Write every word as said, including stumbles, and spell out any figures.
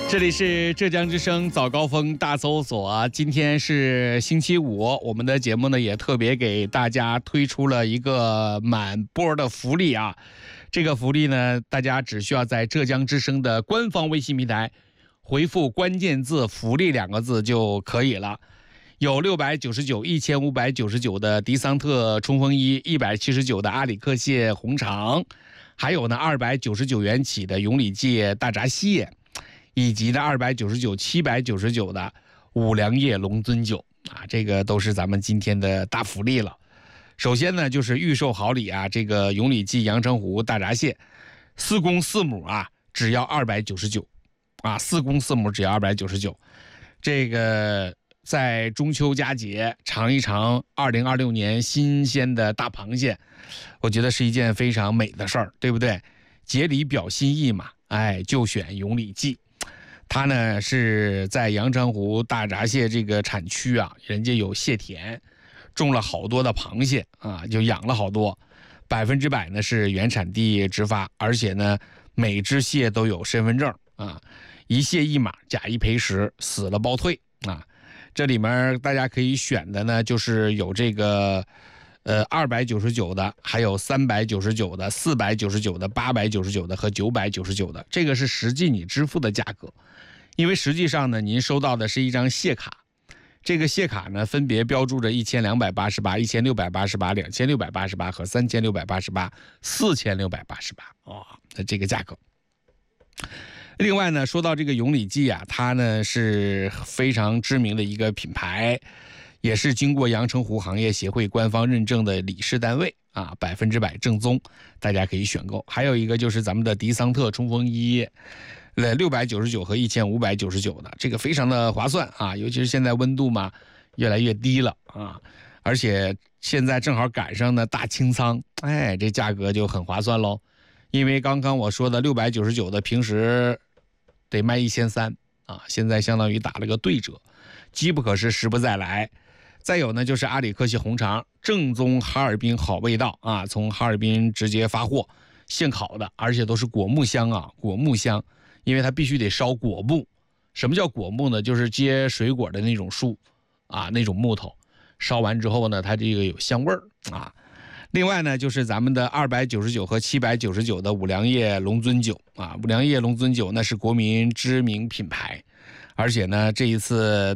这里是浙江之声早高峰大搜索啊，今天是星期五，我们的节目呢也特别给大家推出了一个满波的福利啊。这个福利呢，大家只需要在浙江之声的官方微信平台回复关键字福利两个字就可以了。有六百九十九、一千五百九十九的迪桑特冲锋衣，一百七十九的阿里克谢红肠，还有呢二百九十九元起的永里记大闸蟹，以及呢二百九十九、七百九十九的五粮液龙尊酒啊，这个都是咱们今天的大福利了。首先呢，就是预售好礼啊，这个永里记阳澄湖大闸蟹，四公四母啊，只要二百九十九啊，四公四母只要二百九十九。这个在中秋佳节尝一尝二零二六年新鲜的大螃蟹，我觉得是一件非常美的事儿，对不对？节礼表心意嘛，哎，就选永里记。它呢是在阳澄湖大闸蟹这个产区啊，人家有蟹田，种了好多的螃蟹啊，就养了好多，百分之百呢是原产地直发，而且呢每只蟹都有身份证啊，一蟹一码，假一赔十，死了包退啊。这里面大家可以选的呢，就是有这个呃二百九十九的，还有三百九十九的、四百九十九的、八百九十九的和九百九十九的，这个是实际你支付的价格。因为实际上呢，您收到的是一张蟹卡，这个蟹卡呢分别标注着一千两百八十八、一千六百八十八、两千六百八十八和三千六百八十八、四千六百八十八啊，那这个价格。另外呢，说到这个永里记啊，它呢是非常知名的一个品牌，也是经过阳澄湖行业协会官方认证的理事单位啊，百分之百正宗，大家可以选购。还有一个就是咱们的迪桑特冲锋衣，呃，六百九十九和一千五百九十九的，这个非常的划算啊，尤其是现在温度嘛越来越低了啊，而且现在正好赶上呢大清仓，哎，这价格就很划算喽。因为刚刚我说的六百九十九的平时得卖一千三啊，现在相当于打了个对折，机不可失，时不再来。再有呢，就是阿里克谢红肠，正宗哈尔滨好味道啊，从哈尔滨直接发货，现烤的，而且都是果木香啊，果木香，因为它必须得烧果木。什么叫果木呢？就是结水果的那种树啊，那种木头，烧完之后呢，它这个有香味儿啊。另外呢，就是咱们的二百九十九和七百九十九的五粮液龙尊酒啊，五粮液龙尊酒那是国民知名品牌，而且呢，这一次